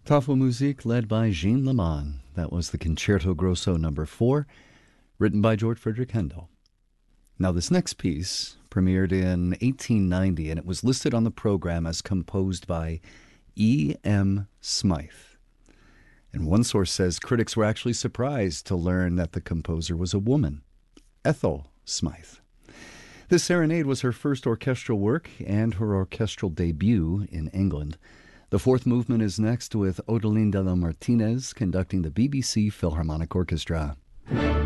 Tafelmusik led by Jean Leman. That was the Concerto Grosso No. 4, written by George Frederick Handel. Now, this next piece premiered in 1890, and it was listed on the program as composed by E.M. Smythe. And one source says critics were actually surprised to learn that the composer was a woman, Ethel Smythe. This serenade was her first orchestral work and her orchestral debut in England. The fourth movement is next with Odeline de la Martinez conducting the BBC Philharmonic Orchestra.